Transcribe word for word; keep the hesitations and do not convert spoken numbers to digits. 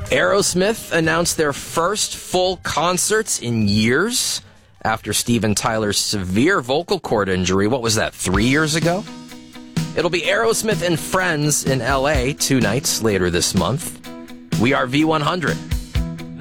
Aerosmith announced their first full concerts in years after Steven Tyler's severe vocal cord injury. What was that, three years ago? It'll be Aerosmith and Friends in L A two nights later this month. We are V one hundred.